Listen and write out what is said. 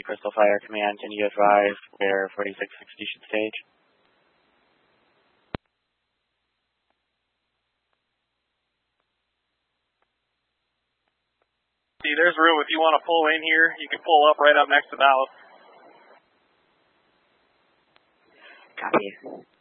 Crystal Fire Command, can you advise where 4660 should stage? See, there's room if you want to pull in here. You can pull up right up next to Dallas. Copy.